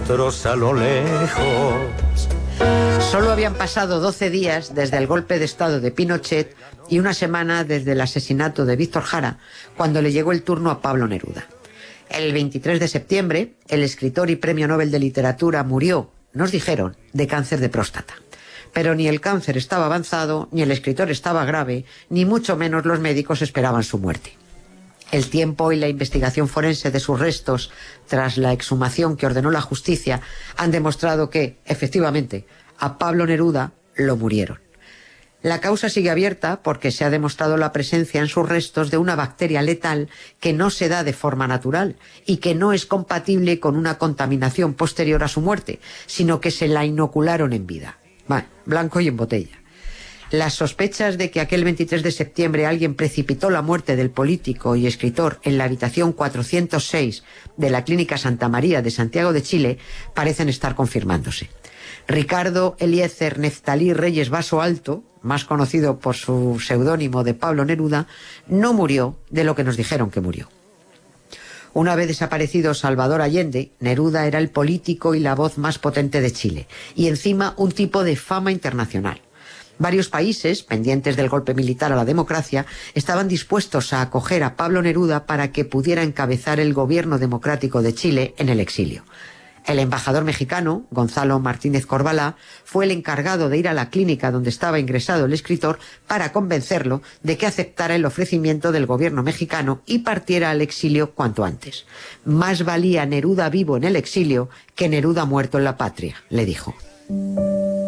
otros a lo lejos. Solo habían pasado 12 días desde el golpe de Estado de Pinochet y una semana desde el asesinato de Víctor Jara, cuando le llegó el turno a Pablo Neruda. El 23 de septiembre, el escritor y premio Nobel de Literatura murió, nos dijeron, de cáncer de próstata. Pero ni el cáncer estaba avanzado, ni el escritor estaba grave, ni mucho menos los médicos esperaban su muerte. El tiempo y la investigación forense de sus restos, tras la exhumación que ordenó la justicia, han demostrado que, efectivamente, a Pablo Neruda lo murieron. La causa sigue abierta porque se ha demostrado la presencia en sus restos de una bacteria letal que no se da de forma natural y que no es compatible con una contaminación posterior a su muerte, sino que se la inocularon en vida. Bueno, blanco y en botella. Las sospechas de que aquel 23 de septiembre alguien precipitó la muerte del político y escritor en la habitación 406 de la Clínica Santa María de Santiago de Chile parecen estar confirmándose. Ricardo Eliezer Neftalí Reyes Vaso Alto, más conocido por su seudónimo de Pablo Neruda, no murió de lo que nos dijeron que murió. Una vez desaparecido Salvador Allende, Neruda era el político y la voz más potente de Chile, y encima un tipo de fama internacional. Varios países, pendientes del golpe militar a la democracia, estaban dispuestos a acoger a Pablo Neruda para que pudiera encabezar el gobierno democrático de Chile en el exilio. El embajador mexicano, Gonzalo Martínez Corbalá, fue el encargado de ir a la clínica donde estaba ingresado el escritor para convencerlo de que aceptara el ofrecimiento del gobierno mexicano y partiera al exilio cuanto antes. Más valía Neruda vivo en el exilio que Neruda muerto en la patria, le dijo.